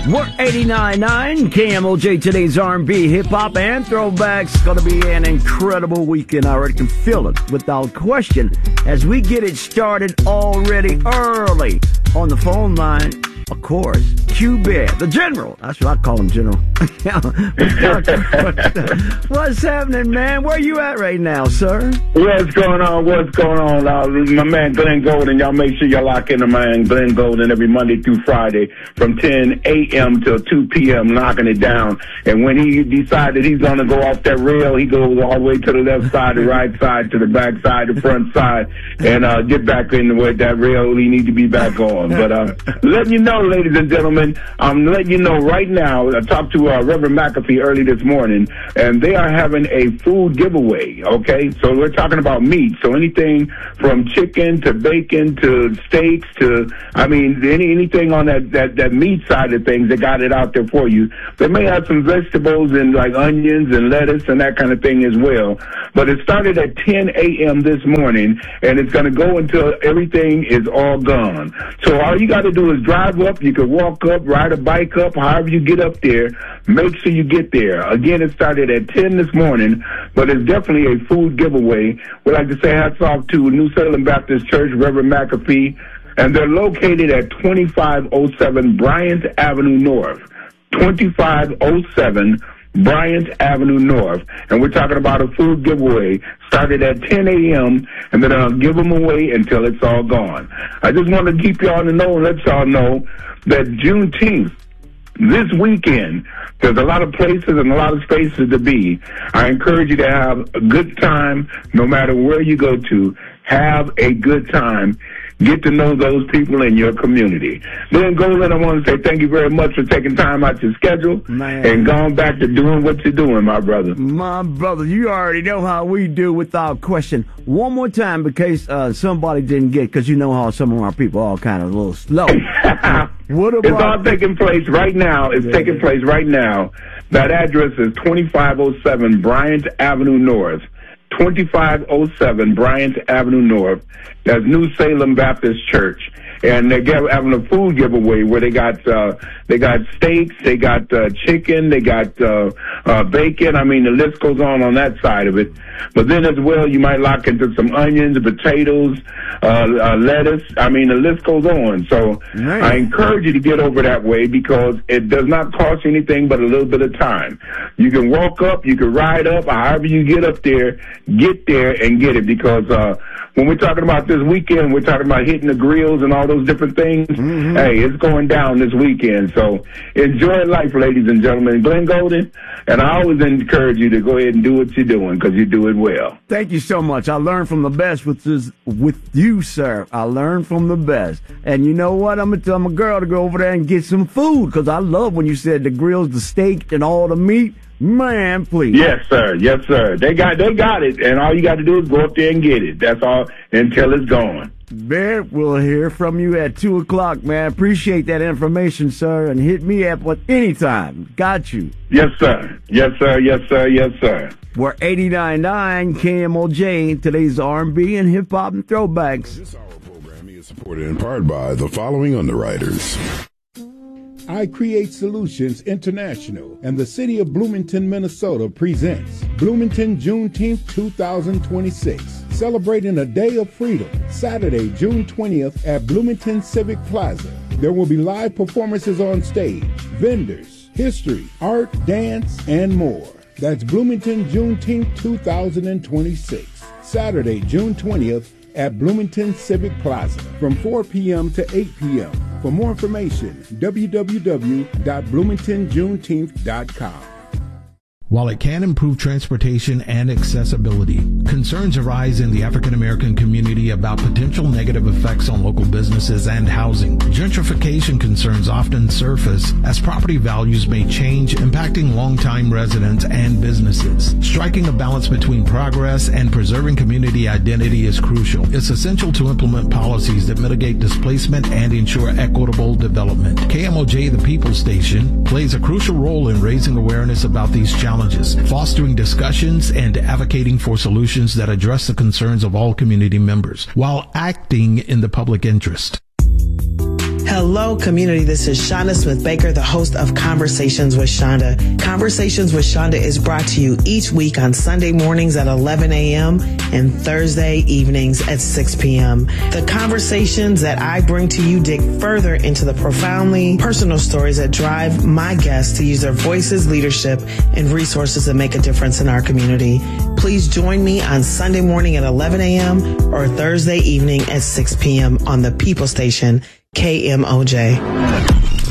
We're 89.9 KMOJ, today's R&B, hip-hop, and throwbacks. Gonna be an incredible weekend. I already can feel it, without question. As we get it started already early on the phone line, of course, Q-Bear, the General. That's what I call him, General. What's happening, man? Where you at right now, sir? What's going on? My man Glenn Golden. Y'all make sure y'all lock in the man Glenn Golden every Monday through Friday from 10 a.m. till 2 p.m. knocking it down. And when he decided he's going to go off that rail, he goes all the way to the left side, the right side, to the back side, the front side, and get back in with that rail he needs to be back on. But letting you know, ladies and gentlemen, I'm letting you know right now, I talked to Reverend McAfee early this morning, and they are having a food giveaway, okay? So we're talking about meat. So anything from chicken to bacon to steaks to, anything on that meat side of things, they got it out there for you. They may have some vegetables and like onions and lettuce and that kind of thing as well. But it started at 10 a.m. this morning, and it's going to go until everything is all gone. So all you got to do is drive up. You can walk up, ride a bike up, however you get up there. Make sure you get there. Again, it started at 10 this morning, but it's definitely a food giveaway. We'd like to say hats off to New Salem Baptist Church, Reverend McAfee, and they're located at 2507 Bryant Avenue North. 2507 Bryant Avenue North. And we're talking about a food giveaway. Started at 10 a.m. and then I'll give them away until it's all gone. I just want to keep y'all in the know and let y'all know that Juneteenth, this weekend, there's a lot of places and a lot of spaces to be. I encourage you to have a good time no matter where you go to. Have a good time. Get to know those people in your community. Then, Golden, I want to say thank you very much for taking time out your schedule and going back to doing what you're doing, my brother. My brother, you already know how we do without question. One more time in case somebody didn't get, because you know how some of our people are kind of a little slow. It's all taking place right now. It's taking place right now. That address is 2507 Bryant Avenue North. 2507 Bryant Avenue North. That's New Salem Baptist Church. And they're having a food giveaway where they got steaks, they got chicken, they got bacon. The list goes on that side of it. But then as well, you might lock into some onions, potatoes, lettuce. The list goes on. So nice. I encourage you to get over that way because it does not cost you anything but a little bit of time. You can walk up, you can ride up, however you get up there, get there and get it because when we're talking about this weekend, we're talking about hitting the grills and all those different things. Mm-hmm. Hey, it's going down this weekend. So enjoy life, ladies and gentlemen. Glenn Golden, and I always encourage you to go ahead and do what you're doing because you do it well. Thank you so much. I learned from the best with you, sir. I learned from the best. And you know what? I'm going to tell my girl to go over there and get some food because I love when you said the grills, the steak, and all the meat. Man, please. Yes, sir. Yes, sir. They got it, and all you got to do is go up there and get it. That's all until it's gone. Bear, we'll hear from you at 2 o'clock, man. Appreciate that information, sir, and hit me up at any time. Got you. Yes, sir. Yes, sir. Yes, sir. Yes, sir. We're 89.9 KMOJ, today's R&B and hip-hop and throwbacks. This hour programming is supported in part by the following underwriters. I Create Solutions International and the City of Bloomington, Minnesota presents Bloomington Juneteenth 2026, celebrating a day of freedom, Saturday, June 20th at Bloomington Civic Plaza. There will be live performances on stage, vendors, history, art, dance, and more. That's Bloomington Juneteenth 2026, Saturday, June 20th at Bloomington Civic Plaza from 4 p.m. to 8 p.m. For more information, www.bloomingtonjuneteenth.com. While it can improve transportation and accessibility, concerns arise in the African American community about potential negative effects on local businesses and housing. Gentrification concerns often surface as property values may change, impacting longtime residents and businesses. Striking a balance between progress and preserving community identity is crucial. It's essential to implement policies that mitigate displacement and ensure equitable development. KMOJ, the People Station, plays a crucial role in raising awareness about these challenges, fostering discussions and advocating for solutions that address the concerns of all community members while acting in the public interest. Hello, community. This is Shonda Smith-Baker, the host of Conversations with Shonda. Conversations with Shonda is brought to you each week on Sunday mornings at 11 a.m. and Thursday evenings at 6 p.m. The conversations that I bring to you dig further into the profoundly personal stories that drive my guests to use their voices, leadership, and resources to make a difference in our community. Please join me on Sunday morning at 11 a.m. or Thursday evening at 6 p.m. on the People Station, KMOJ.